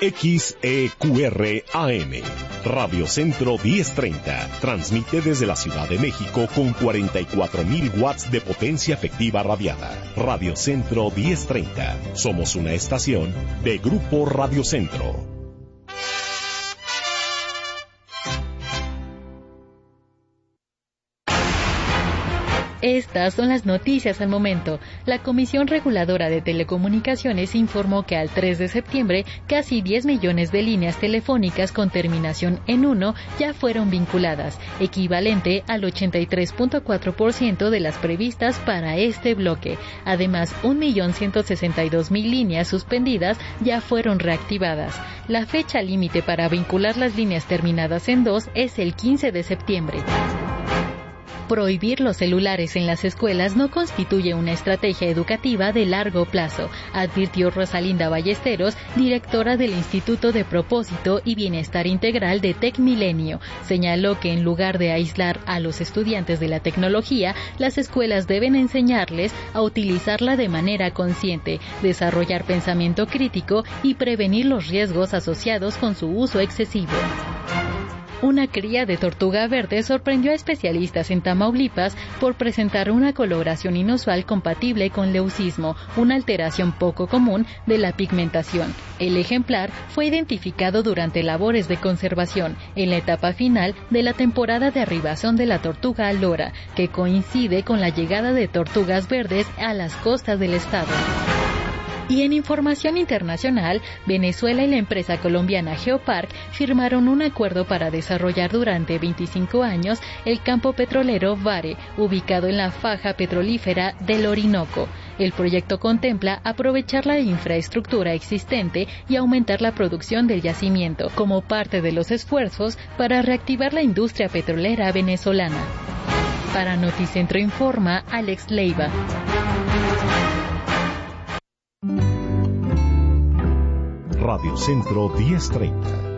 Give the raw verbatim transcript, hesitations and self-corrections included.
X E Q R A M. Radio Centro diez treinta. Transmite desde la Ciudad de México con cuarenta y cuatro mil watts de potencia efectiva radiada. Radio Centro diez treinta. Somos una estación de Grupo Radio Centro. Estas son las noticias al momento. La Comisión Reguladora de Telecomunicaciones informó que al tres de septiembre casi diez millones de líneas telefónicas con terminación en uno ya fueron vinculadas, equivalente al ochenta y tres punto cuatro por ciento de las previstas para este bloque. Además, un millón ciento sesenta y dos mil líneas suspendidas ya fueron reactivadas. La fecha límite para vincular las líneas terminadas en dos es el quince de septiembre. Prohibir los celulares en las escuelas no constituye una estrategia educativa de largo plazo, advirtió Rosalinda Ballesteros, directora del Instituto de Propósito y Bienestar Integral de TecMilenio. Señaló que en lugar de aislar a los estudiantes de la tecnología, las escuelas deben enseñarles a utilizarla de manera consciente, desarrollar pensamiento crítico y prevenir los riesgos asociados con su uso excesivo. Una cría de tortuga verde sorprendió a especialistas en Tamaulipas por presentar una coloración inusual compatible con leucismo, una alteración poco común de la pigmentación. El ejemplar fue identificado durante labores de conservación en la etapa final de la temporada de arribación de la tortuga lora, que coincide con la llegada de tortugas verdes a las costas del estado. Y en información internacional, Venezuela y la empresa colombiana Geopark firmaron un acuerdo para desarrollar durante veinticinco años el campo petrolero Vare, ubicado en la faja petrolífera del Orinoco. El proyecto contempla aprovechar la infraestructura existente y aumentar la producción del yacimiento, como parte de los esfuerzos para reactivar la industria petrolera venezolana. Para Noticentro Informa, Alex Leiva. Radio Centro diez treinta.